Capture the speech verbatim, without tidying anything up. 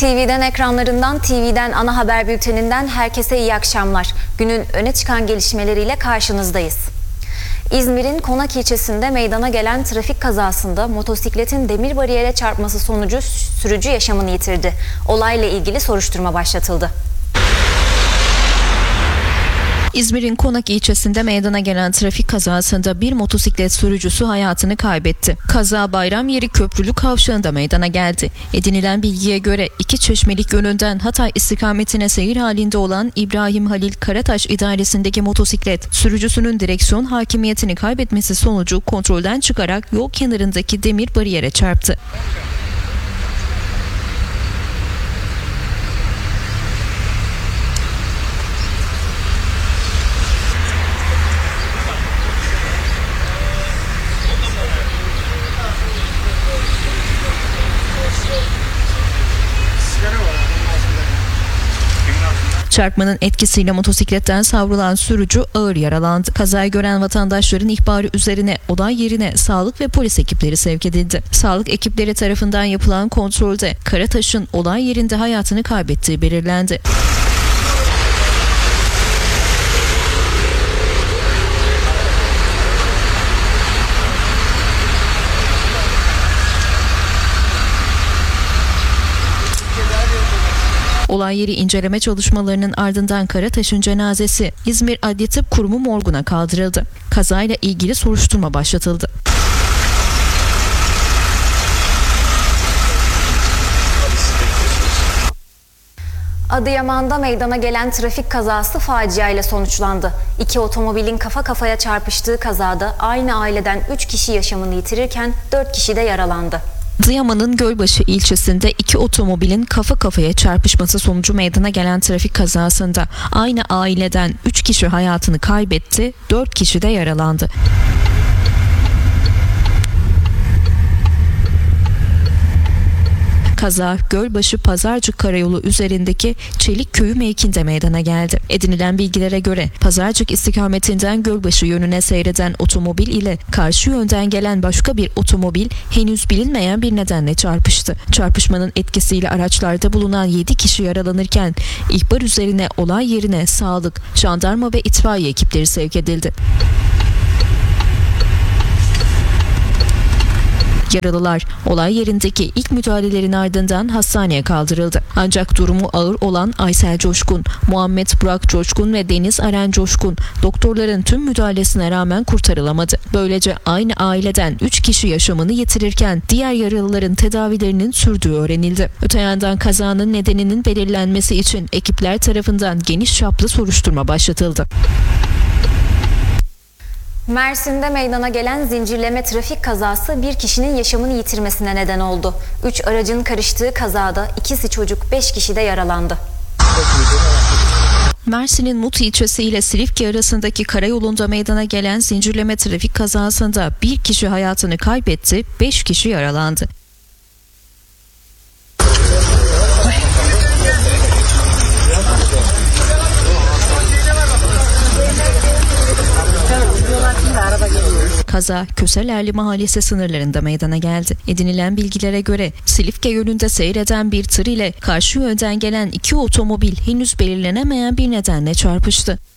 T V'den ekranlarından, T V'den ana haber bülteninden herkese iyi akşamlar. Günün öne çıkan gelişmeleriyle karşınızdayız. İzmir'in Konak ilçesinde meydana gelen trafik kazasında motosikletin demir bariyere çarpması sonucu sürücü yaşamını yitirdi. Olayla ilgili soruşturma başlatıldı. İzmir'in Konak ilçesinde meydana gelen trafik kazasında bir motosiklet sürücüsü hayatını kaybetti. Kaza Bayramyeri Köprülü kavşağında meydana geldi. Edinilen bilgiye göre iki Çeşmelik yönünden Hatay istikametine seyir halinde olan İbrahim Halil Karataş idaresindeki motosiklet sürücüsünün direksiyon hakimiyetini kaybetmesi sonucu kontrolden çıkarak yol kenarındaki demir bariyere çarptı. Çarpmanın etkisiyle motosikletten savrulan sürücü ağır yaralandı. Kazayı gören vatandaşların ihbarı üzerine olay yerine sağlık ve polis ekipleri sevk edildi. Sağlık ekipleri tarafından yapılan kontrolde Karataş'ın olay yerinde hayatını kaybettiği belirlendi. Olay yeri inceleme çalışmalarının ardından Karataş'ın cenazesi İzmir Adli Tıp Kurumu morguna kaldırıldı. Kazayla ilgili soruşturma başlatıldı. Adıyaman'da meydana gelen trafik kazası facia ile sonuçlandı. İki otomobilin kafa kafaya çarpıştığı kazada aynı aileden üç kişi yaşamını yitirirken dört kişi de yaralandı. Adıyaman'ın Gölbaşı ilçesinde iki otomobilin kafa kafaya çarpışması sonucu meydana gelen trafik kazasında aynı aileden üç kişi hayatını kaybetti, dört kişi de yaralandı. Kaza Gölbaşı Pazarcık Karayolu üzerindeki Çelik Köyü mevkinde meydana geldi. Edinilen bilgilere göre Pazarcık istikametinden Gölbaşı yönüne seyreden otomobil ile karşı yönden gelen başka bir otomobil henüz bilinmeyen bir nedenle çarpıştı. Çarpışmanın etkisiyle araçlarda bulunan yedi kişi yaralanırken ihbar üzerine olay yerine sağlık, jandarma ve itfaiye ekipleri sevk edildi. Yaralılar olay yerindeki ilk müdahalelerin ardından hastaneye kaldırıldı. Ancak durumu ağır olan Aysel Coşkun, Muhammed Burak Coşkun ve Deniz Aren Coşkun doktorların tüm müdahalesine rağmen kurtarılamadı. Böylece aynı aileden üç kişi yaşamını yitirirken diğer yaralıların tedavilerinin sürdüğü öğrenildi. Öte yandan kazanın nedeninin belirlenmesi için ekipler tarafından geniş çaplı soruşturma başlatıldı. Mersin'de meydana gelen zincirleme trafik kazası bir kişinin yaşamını yitirmesine neden oldu. Üç aracın karıştığı kazada ikisi çocuk, beş kişi de yaralandı. Mersin'in Mut ilçesi ile Silifke arasındaki karayolunda meydana gelen zincirleme trafik kazasında bir kişi hayatını kaybetti, beş kişi yaralandı. Kaza Köselerli Mahallesi sınırlarında meydana geldi. Edinilen bilgilere göre Silifke yönünde seyreden bir tır ile karşı yönden gelen iki otomobil henüz belirlenemeyen bir nedenle çarpıştı.